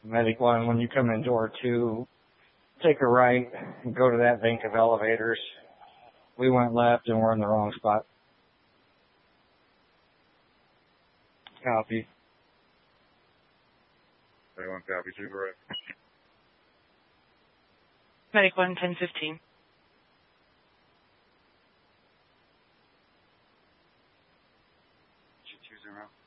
Medic 1, when you come in door 2, take a right and go to that bank of elevators. We went left and we're in the wrong spot. Copy. Medic 1, copy. Super right. Medic 1, 1015. G20.